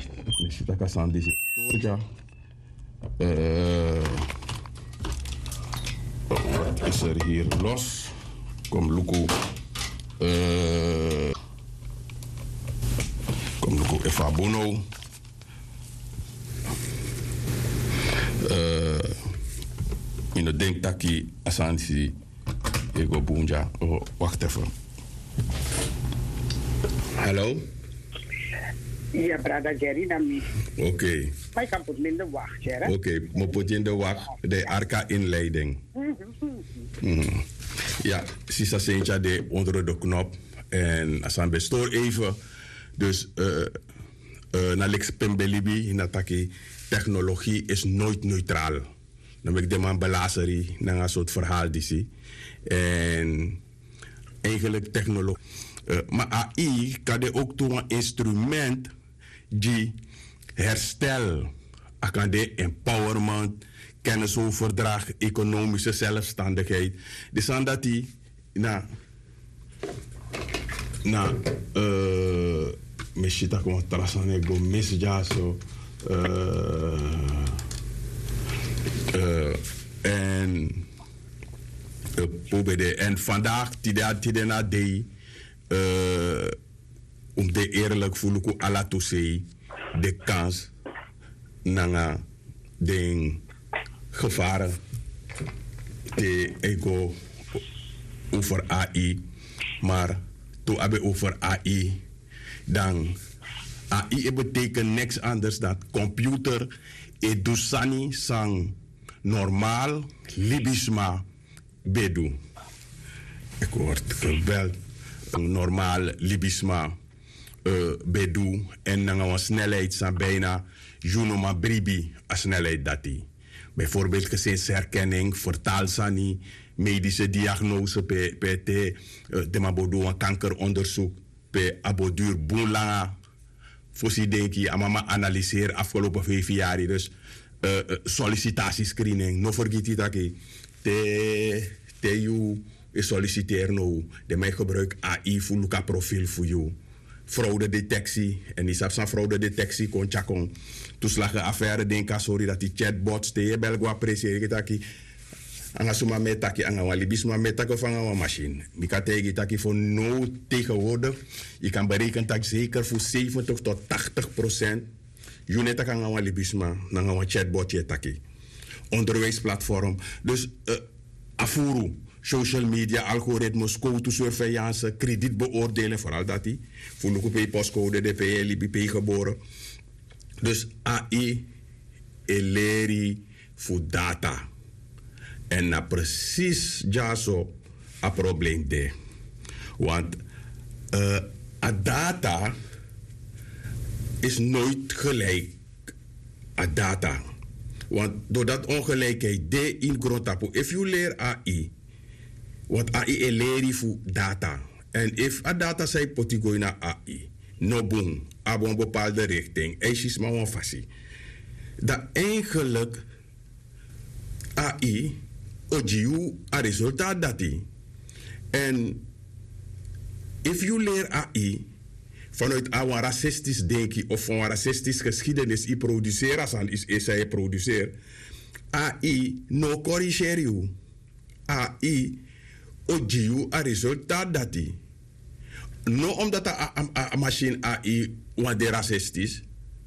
Nishita Kasandi Soja. Wat is er hier los? Kom Luku. Kom Luku Efabono. In het denk dat ik Asansi Ego Bunja. Oh, wacht even. Hallo? Ja, brada Jerry, dan niet. Oké. Maar ik kan het minder wacht, Jerry. Oké, maar put in de wacht de arca inleiding. Ja, Sisa Sintja de onder de knop. En Asan bestoor even. Dus, na Lex Pembelibi, nataki, technologie is nooit neutraal. Dan ben ik de man belazeri, naar een soort verhaal die zie. En eigenlijk technologie. Maar AI kan de ook toe een instrument die herstel, kan de empowerment, kennisoverdracht, economische zelfstandigheid. Dus aan dat die misschien dat gewoon trasan go misja zo en vandaag die na de om de eerlijk voelen ko ala to say de kans nanga de gevaren te ego over AI, maar to abe over AI dan AI betekent niks anders dan computer edusani sang normaal libisma bedu. Ik word gebeld normaal libisma bedu en dan een snelheid van bijna junoma bribi a snelheid dat die. Bijvoorbeeld gezinsherkenning, vertaalsani, medische diagnose, PT, de mabodo een kankeronderzoek, pe aboduur boelanga. Voorzie denk je, mama analyseer afgelopen 5 jaar. Dus sollicitatiescreening, no vergeet je dat je te solliciteer nou. De mij gebruik AI voor luka profiel voor jou. Fraudedetectie. En die zelfs aan fraudedetectie kon chakon. Toeslagen affaire denken, sorry dat die chatbots te je belgwa presseren dat je anga suma metaki anga walibisma metaki van een machine. Ik kan tegen dat je voor no tegenwoordig je kan berekenen dat zeker voor 70 tot 80% je net kan anga walibisma nanga een chatbot je taki. Onderwijsplatform. Dus afuru social media, algoritmes, surveillance, krediet beoordelen, vooral dat die. Voor de postcode, DPE, LIBP geboren. Dus AI, eleri voor data. En na precies ja zo een probleem de. Want a data is nooit gelijk a data. Want doordat ongelijkheid de in grond tapu. If you leer AI, want AI is leren voor data. En if a data zij potigooi naar AI, no boom, abo een bepaalde richting, is maar een fasie. Dat eigenlijk AI, ojiu, a resultaat dat die. En if you leer AI, vanuit een racistisch denken of van een racistisch geschiedenis, je produceert als aan is hij produceert. AI no corrigeer you. AI ojiu a resultaat dat die. No omdat een machine AI wat de racistisch,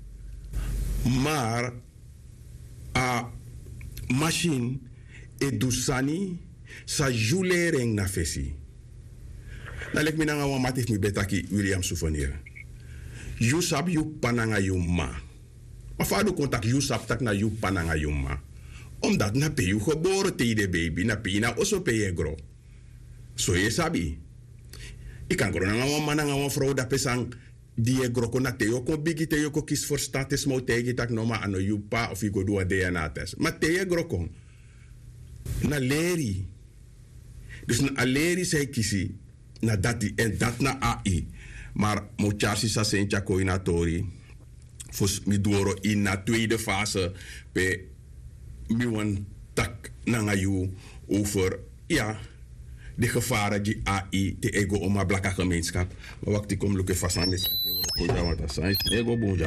maar a machine edusani sa julering na fesi. Dan lek mi nanga wa matif mi betaki William Souvenir. You sab you pananga you ma. Maar vader contact you sab tak na you pananga you ma. Omdat na pe you geboren te de baby na pe na oso pe je gro. So je sabi. Ik kan gro nanga wa mananga wa vrouw da pesang die je gro kona te yo ko bigi te yo ko kies voor status mo te tak no ma ano you pa of you go do a DNA test. Maar te je gro kon. Na leri. Dus na leri sei kisi na dati en dat na AI. Maar mo charsi sa sentja koinatori. Fos mi duoro in na tweede fase pe mi wan tak nanga you over ja de gevaren die AI te ego oma blaka gemeenschap. Maar wat ik kom lukken vast aan is ego bonja.